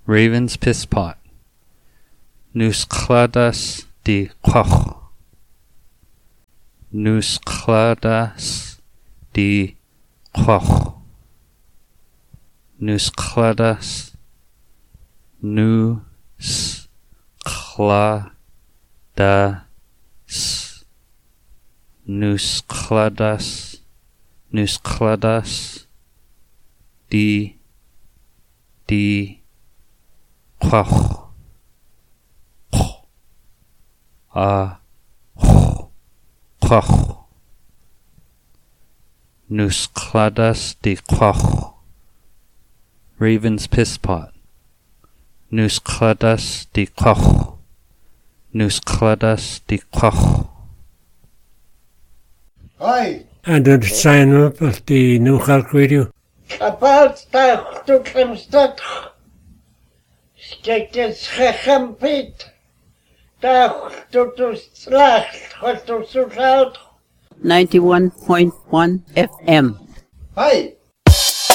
Raven's Piss Pot. Nuskladas di Quach. Nuskladas di Quach. Nuskladas. Nuskladas. Nuskladas. Nuskladas. Di Quach. Quach. Nuskladas di Quach. Raven's Piss Pot. Nuskladas di Quach. Nuskladas di Quach. Hi. And the sign up of the New Hulk Radio. About that to Klemstad. Steekt het gechampit. Dag tot de slacht. Wat tot zo 91.1 FM. Hi.